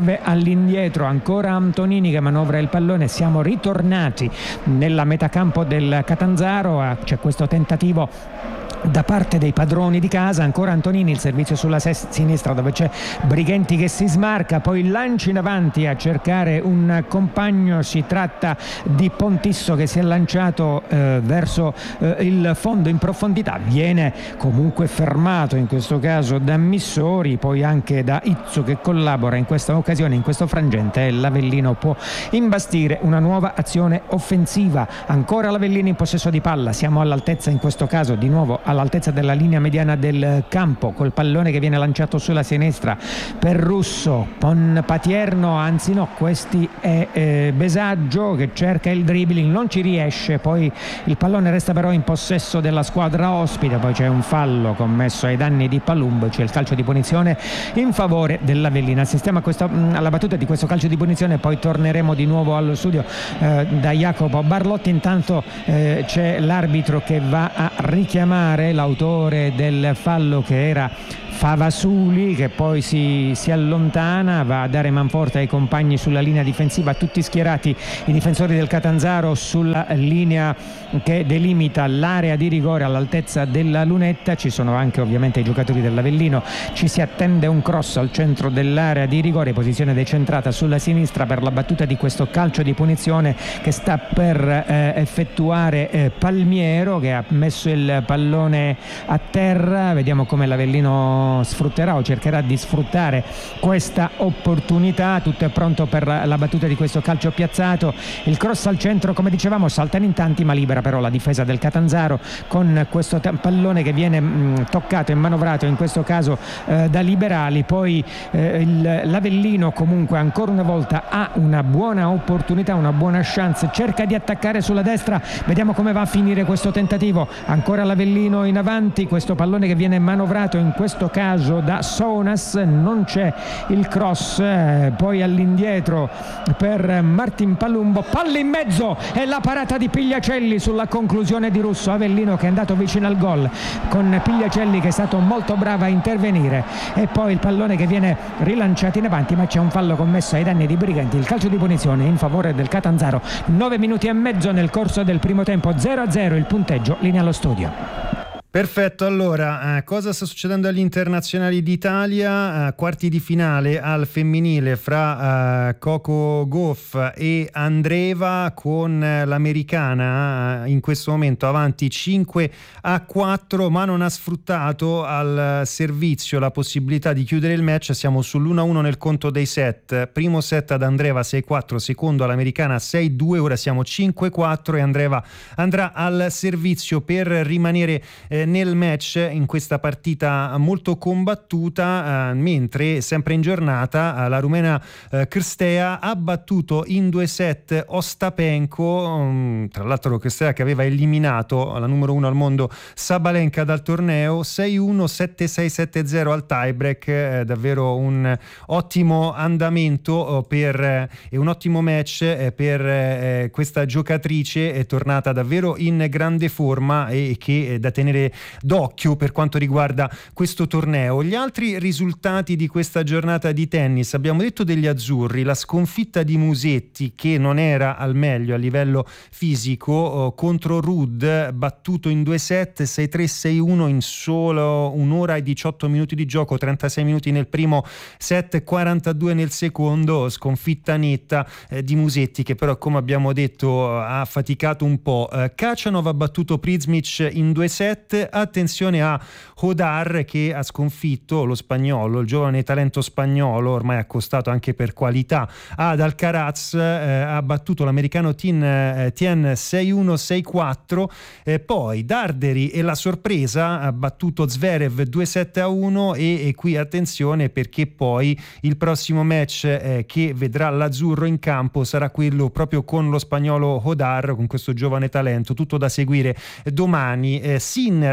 serve all'indietro, ancora Antonini che manovra il pallone, siamo ritornati nella metacampo del Catanzaro, c'è questo tentativo da parte dei padroni di casa, ancora Antonini, il servizio sulla sinistra dove c'è Brighenti che si smarca, poi il lancio in avanti a cercare un compagno, si tratta di Pontisso che si è lanciato eh, verso eh, il fondo in profondità, viene comunque fermato in questo caso da Missori, poi anche da Izzo che collabora in questa occasione, in questo frangente, e l'Avellino può imbastire una nuova azione offensiva. Ancora l'Avellino in possesso di palla, siamo all'altezza in questo caso di nuovo all'altezza della linea mediana del campo, col pallone che viene lanciato sulla sinistra per Russo, con Patierno, anzi no, questi è eh, Besaggio che cerca il dribbling, non ci riesce, poi il pallone resta però in possesso della squadra ospite, poi c'è un fallo commesso ai danni di Palumbo, c'è il calcio di punizione in favore dell'Avellino. Assistiamo a questa, alla battuta di questo calcio di punizione, poi torneremo di nuovo allo studio eh, da Jacopo Barlotti. Intanto eh, c'è l'arbitro che va a richiamare l'autore del fallo, che era Favasuli, che poi si, si allontana, va a dare manforte ai compagni sulla linea difensiva, tutti schierati i difensori del Catanzaro sulla linea che delimita l'area di rigore all'altezza della lunetta. Ci sono anche ovviamente i giocatori dell'Avellino, ci si attende un cross al centro dell'area di rigore, posizione decentrata sulla sinistra per la battuta di questo calcio di punizione che sta per eh, effettuare eh, Palmiero, che ha messo il pallone a terra. Vediamo come l'Avellino sfrutterà o cercherà di sfruttare questa opportunità. Tutto è pronto per la battuta di questo calcio piazzato, il cross al centro, come dicevamo saltano in tanti ma libera però la difesa del Catanzaro con questo pallone che viene mh, toccato e manovrato in questo caso eh, da Liberali. Poi eh, il, l'Avellino comunque ancora una volta ha una buona opportunità, una buona chance, cerca di attaccare sulla destra, vediamo come va a finire questo tentativo. Ancora l'Avellino in avanti, questo pallone che viene manovrato in questo caso da Sonas, non c'è il cross, eh, poi all'indietro per Martin Palumbo, palla in mezzo e la parata di Pigliacelli sulla conclusione di Russo. Avellino che è andato vicino al gol con Pigliacelli che è stato molto bravo a intervenire, e poi il pallone che viene rilanciato in avanti, ma c'è un fallo commesso ai danni di Briganti, il calcio di punizione in favore del Catanzaro. Nove minuti e mezzo nel corso del primo tempo, zero a zero il punteggio, linea allo studio. Perfetto, allora, eh, cosa sta succedendo agli internazionali d'Italia? Eh, quarti di finale al femminile fra eh, Coco Gauff e Andreeva, con eh, l'americana eh, in questo momento avanti cinque a quattro, ma non ha sfruttato al servizio la possibilità di chiudere il match. Siamo sull'uno a uno nel conto dei set, primo set ad Andreeva sei a quattro, secondo all'americana sei a due, ora siamo cinque a quattro e Andreeva andrà al servizio per rimanere eh, nel match in questa partita molto combattuta, eh, mentre sempre in giornata eh, la rumena eh, Crstea ha battuto in due set Ostapenko, um, tra l'altro Crstea che aveva eliminato la numero uno al mondo Sabalenka dal torneo, sei a uno, sette a sei, sette a zero al tiebreak. Eh, davvero un ottimo andamento eh, per, eh, e un ottimo match eh, per eh, questa giocatrice, è tornata davvero in grande forma e che è da tenere d'occhio per quanto riguarda questo torneo. Gli altri risultati di questa giornata di tennis: abbiamo detto degli azzurri, la sconfitta di Musetti che non era al meglio a livello fisico eh, contro Rudd, battuto in due set sei a tre, sei a uno in solo un'ora e diciotto minuti di gioco, trentasei minuti nel primo set, quarantadue nel secondo. Sconfitta netta eh, di Musetti, che però, come abbiamo detto, ha faticato un po'. eh, Kacanov ha battuto Prizmic in due set. Attenzione a Hodar che ha sconfitto lo spagnolo, il giovane talento spagnolo, ormai accostato anche per qualità ad Alcaraz, eh, ha battuto l'americano Tien, eh, Tien sei a uno, sei a quattro. Eh, poi Darderi e la sorpresa, ha battuto Zverev due sette a uno e, e qui attenzione perché poi il prossimo match eh, che vedrà l'azzurro in campo sarà quello proprio con lo spagnolo Hodar, con questo giovane talento, tutto da seguire domani. eh, Sinner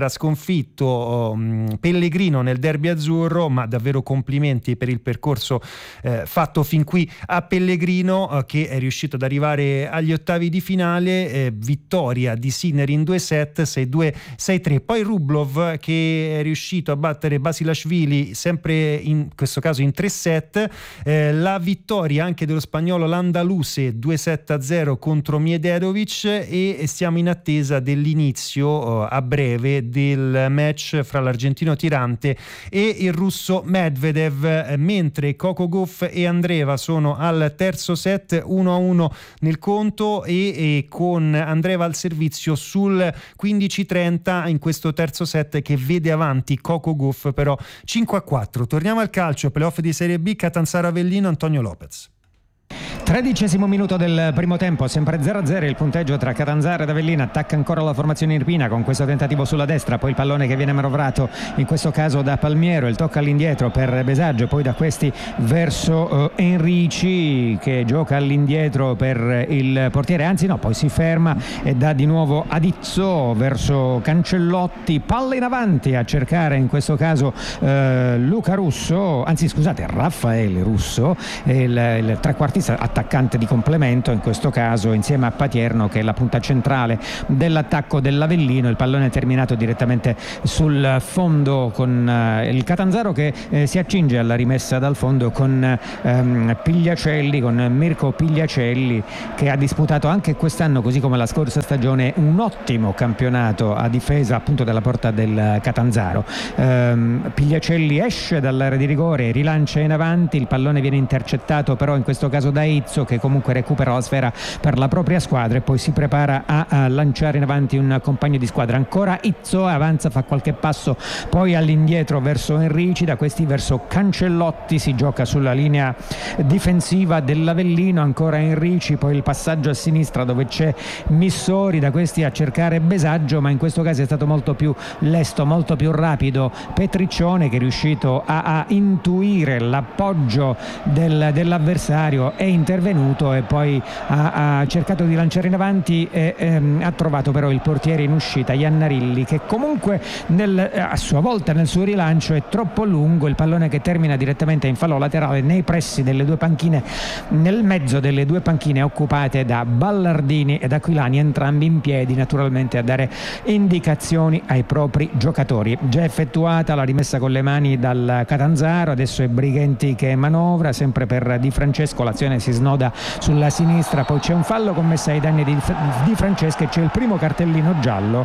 era sconfitto um, Pellegrino nel derby azzurro, ma davvero complimenti per il percorso eh, fatto fin qui a Pellegrino, eh, che è riuscito ad arrivare agli ottavi di finale, eh, vittoria di Sinner in due set, sei due sei tre. Poi Rublov che è riuscito a battere Basilashvili sempre in questo caso in tre set, eh, la vittoria anche dello spagnolo Landaluse due sette a zero contro Miederovic, e stiamo in attesa dell'inizio eh, a breve del match fra l'argentino Tirante e il russo Medvedev, eh, mentre Coco Gauff e Andreeva sono al terzo set uno a uno nel conto, e, e con Andreeva al servizio sul quindici trenta in questo terzo set che vede avanti Coco Gauff però cinque a quattro. Torniamo al calcio, playoff di Serie B, Catanzaro Avellino, Antonio Lopez. Tredicesimo minuto del primo tempo, sempre zero a zero il punteggio tra Catanzaro ed Avellino. Attacca ancora la formazione irpina con questo tentativo sulla destra, poi il pallone che viene manovrato in questo caso da Palmiero, il tocco all'indietro per Besaggio, poi da questi verso uh, Enrici che gioca all'indietro per il portiere, anzi no, poi si ferma e dà di nuovo ad Izzo verso Cancellotti, palla in avanti a cercare in questo caso uh, Luca Russo, anzi scusate Raffaele Russo, il, il trequartista attaccante di complemento in questo caso insieme a Patierno, che è la punta centrale dell'attacco dell'Avellino. Il pallone è terminato direttamente sul fondo con eh, il Catanzaro che eh, si accinge alla rimessa dal fondo con ehm, Pigliacelli, con Mirko Pigliacelli, che ha disputato anche quest'anno, così come la scorsa stagione, un ottimo campionato a difesa appunto della porta del Catanzaro. ehm, Pigliacelli esce dall'area di rigore, rilancia in avanti, il pallone viene intercettato però in questo caso da Izzo, che comunque recupera la sfera per la propria squadra e poi si prepara a, a lanciare in avanti un compagno di squadra. Ancora Izzo avanza, fa qualche passo poi all'indietro verso Enrici, da questi verso Cancellotti, si gioca sulla linea difensiva dell'Avellino, ancora Enrici, poi il passaggio a sinistra dove c'è Missori, da questi a cercare Besaggio, ma in questo caso è stato molto più lesto, molto più rapido Petriccione, che è riuscito a, a intuire l'appoggio del, dell'avversario, è intervenuto e poi ha, ha cercato di lanciare in avanti e ehm, ha trovato però il portiere in uscita Iannarilli, che comunque nel, a sua volta nel suo rilancio è troppo lungo, il pallone che termina direttamente in fallo laterale nei pressi delle due panchine, nel mezzo delle due panchine occupate da Ballardini ed Aquilani, entrambi in piedi naturalmente a dare indicazioni ai propri giocatori. Già effettuata la rimessa con le mani dal Catanzaro, adesso è Brighenti che manovra sempre per Di Francesco, l'azione si snoda sulla sinistra, poi c'è un fallo commesso ai danni di, di Francesco e c'è il primo cartellino giallo.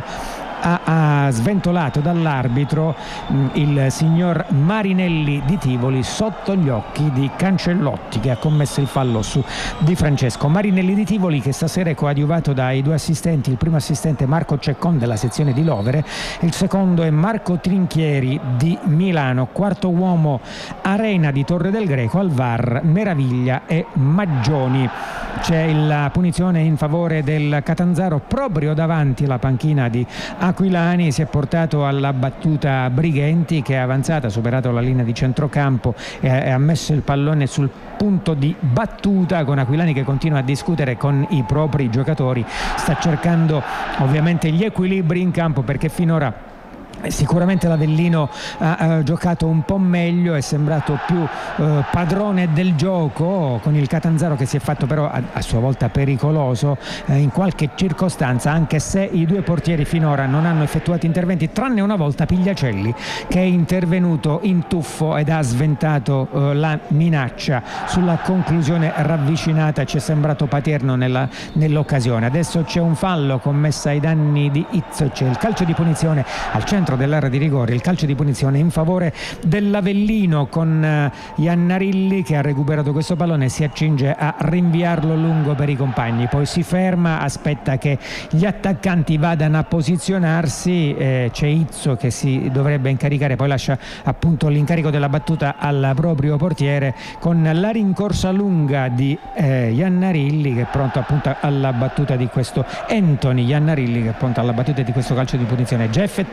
Ha, ha sventolato dall'arbitro mh, il signor Marinelli di Tivoli sotto gli occhi di Cancellotti, che ha commesso il fallo su Di Francesco. Marinelli di Tivoli che stasera è coadiuvato dai due assistenti, il primo assistente Marco Ceccon della sezione di Lovere, il secondo è Marco Trinchieri di Milano, quarto uomo Arena di Torre del Greco, al V A R Meraviglia e Maggioni. C'è la punizione in favore del Catanzaro proprio davanti alla panchina di Aquilani, si è portato alla battuta Brighenti, che è avanzata, ha superato la linea di centrocampo e ha messo il pallone sul punto di battuta, con Aquilani che continua a discutere con i propri giocatori, sta cercando ovviamente gli equilibri in campo, perché finora sicuramente l'Avellino ha, ha giocato un po' meglio, è sembrato più eh, padrone del gioco, con il Catanzaro che si è fatto però a, a sua volta pericoloso eh, in qualche circostanza, anche se i due portieri finora non hanno effettuato interventi, tranne una volta Pigliacelli che è intervenuto in tuffo ed ha sventato eh, la minaccia sulla conclusione ravvicinata. Ci è sembrato Patierno nella, nell'occasione. Adesso c'è un fallo commesso ai danni di Izzo, c'è il calcio di punizione al centro dell'area di rigore, il calcio di punizione in favore dell'Avellino, con Iannarilli che ha recuperato questo pallone e si accinge a rinviarlo lungo per i compagni, poi si ferma, aspetta che gli attaccanti vadano a posizionarsi, eh, c'è Izzo che si dovrebbe incaricare, poi lascia appunto l'incarico della battuta al proprio portiere, con la rincorsa lunga di eh, Iannarilli che è pronto appunto alla battuta di questo Anthony Iannarilli che è pronto alla battuta di questo calcio di punizione già effettuata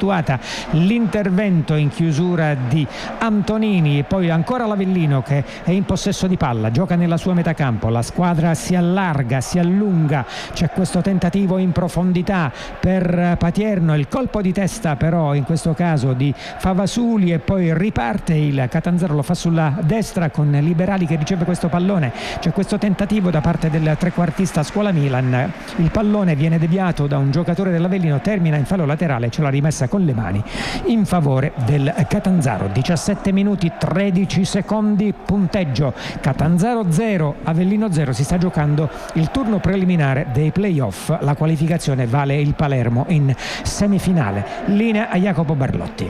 l'intervento in chiusura di Antonini, poi ancora l'Avellino che è in possesso di palla, gioca nella sua metà campo, la squadra si allarga, si allunga, c'è questo tentativo in profondità per Patierno, il colpo di testa però in questo caso di Favasuli e poi riparte il Catanzaro, lo fa sulla destra con Liberali che riceve questo pallone, c'è questo tentativo da parte del trequartista Scuola Milan, il pallone viene deviato da un giocatore dell'Avellino, termina in fallo laterale, ce l'ha rimessa con le mani in favore del Catanzaro. Diciassette minuti tredici secondi, punteggio Catanzaro zero, Avellino zero, si sta giocando il turno preliminare dei playoff, la qualificazione vale il Palermo in semifinale. Linea a Jacopo Barlotti.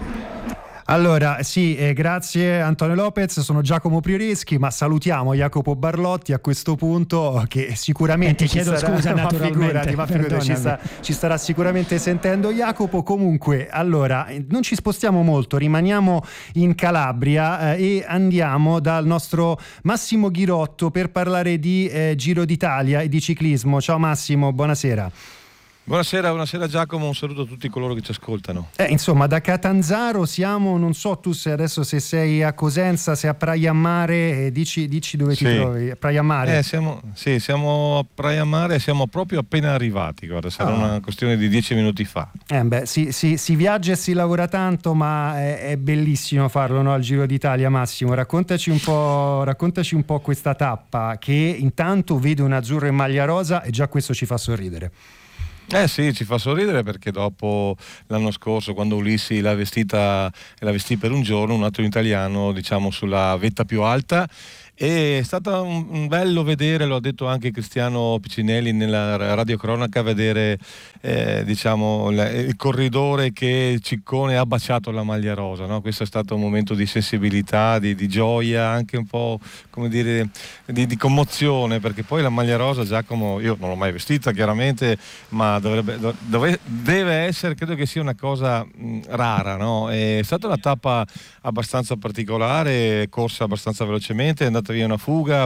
Allora, sì, eh, grazie Antonio Lopez, sono Giacomo Prioreschi, ma salutiamo Jacopo Barlotti a questo punto, che sicuramente ti chiedo ci sarà, scusa, ma naturalmente, figurati, ma figurati, ci, sta, ci starà sicuramente sentendo Jacopo. Comunque, allora, non ci spostiamo molto, rimaniamo in Calabria eh, e andiamo dal nostro Massimo Ghirotto per parlare di eh, Giro d'Italia e di ciclismo. Ciao Massimo, buonasera. Buonasera, buonasera Giacomo, un saluto a tutti coloro che ci ascoltano. Eh, insomma, da Catanzaro siamo, non so tu se adesso se sei a Cosenza, se a Praia Mare, eh, dici, dici dove sì. ti trovi? A Praia Mare? Eh, siamo, sì, siamo a Praia Mare, siamo proprio appena arrivati, guarda, sarà ah. una questione di dieci minuti fa. Eh beh, si, si, si viaggia e si lavora tanto, ma è, è bellissimo farlo, no, al Giro d'Italia. Massimo, raccontaci un po', raccontaci un po' questa tappa che intanto vede un azzurro in maglia rosa e già questo ci fa sorridere. Eh sì, ci fa sorridere perché dopo l'anno scorso, quando Ulissi l'ha vestita, la vestì per un giorno, un altro italiano, diciamo, sulla vetta più alta, e è stato un, un bello vedere, lo ha detto anche Cristiano Piccinelli nella radiocronaca, vedere eh, diciamo il, il corridore che Ciccone ha baciato la maglia rosa, no? Questo è stato un momento di sensibilità, di, di gioia, anche un po' come dire di, di commozione, perché poi la maglia rosa, Giacomo, io non l'ho mai vestita chiaramente, ma dovrebbe, dove, deve essere, credo che sia una cosa mh, rara, no? È stata una tappa abbastanza particolare, corsa abbastanza velocemente, è andata via una fuga,